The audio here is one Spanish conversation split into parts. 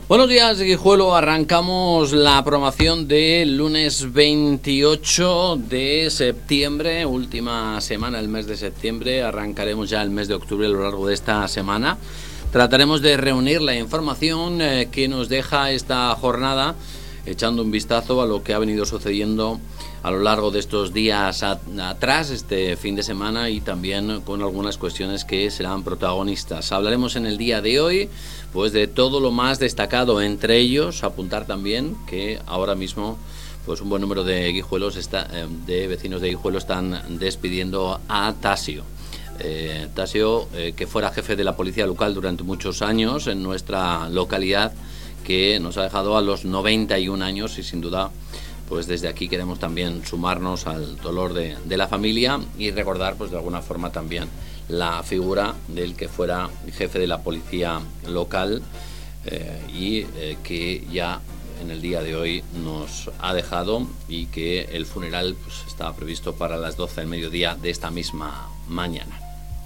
Buenos días, Guijuelo. Arrancamos la programación del lunes 28 de septiembre, última semana del mes de septiembre. Arrancaremos ya el mes de octubre a lo largo de esta semana. Trataremos de reunir la información que nos deja esta jornada, echando un vistazo a lo que ha venido sucediendo a lo largo de estos días atrás, este fin de semana, y también con algunas cuestiones que serán protagonistas. Hablaremos en el día de hoy pues de todo lo más destacado, entre ellos apuntar también que ahora mismo pues un buen número de guijuelos de vecinos de Guijuelo están despidiendo a Tasio. Tasio, que fuera jefe de la policía local durante muchos años en nuestra localidad, que nos ha dejado a los 91 años, y sin duda pues desde aquí queremos también sumarnos al dolor de la familia y recordar pues de alguna forma también la figura del que fuera jefe de la policía local que ya en el día de hoy nos ha dejado, y que el funeral pues estaba previsto para las 12 del mediodía de esta misma mañana.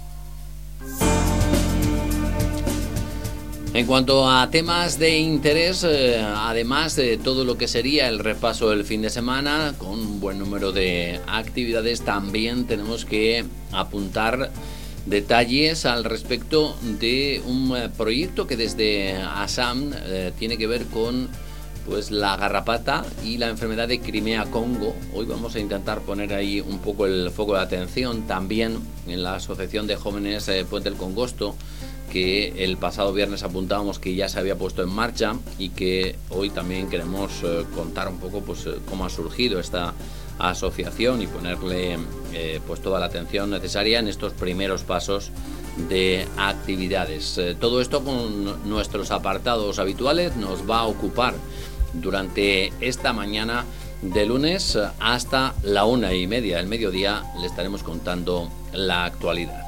En cuanto a temas de interés, además de todo lo que sería el repaso del fin de semana, con un buen número de actividades, también tenemos que apuntar detalles al respecto de un proyecto que desde ASAM tiene que ver con pues la garrapata y la enfermedad de Crimea-Congo. Hoy vamos a intentar poner ahí un poco el foco de atención también en la Asociación de Jóvenes Puente del Congosto, que el pasado viernes apuntábamos que ya se había puesto en marcha, y que hoy también queremos contar un poco pues cómo ha surgido esta asociación y ponerle pues toda la atención necesaria en estos primeros pasos de actividades. Todo esto con nuestros apartados habituales nos va a ocupar durante esta mañana de lunes hasta la 1:30 del mediodía. Le estaremos contando la actualidad.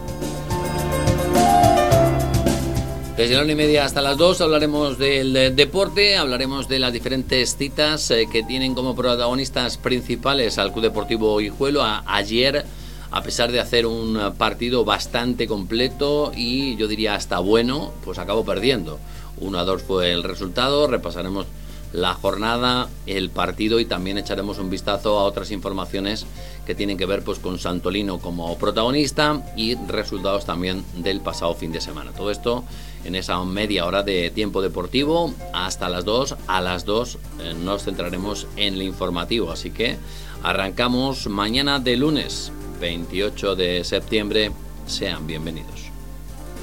Desde la 1:30 hasta las 2 hablaremos del deporte, hablaremos de las diferentes citas que tienen como protagonistas principales al Club Deportivo Guijuelo. Ayer, a pesar de hacer un partido bastante completo y yo diría hasta bueno, pues acabó perdiendo. 1-2 fue el resultado. Repasaremos la jornada, el partido, y también echaremos un vistazo a otras informaciones que tienen que ver pues con Santolino como protagonista y resultados también del pasado fin de semana. Todo esto en esa media hora de tiempo deportivo hasta las 2. A las 2 nos centraremos en el informativo, así que arrancamos mañana de lunes 28 de septiembre. Sean bienvenidos.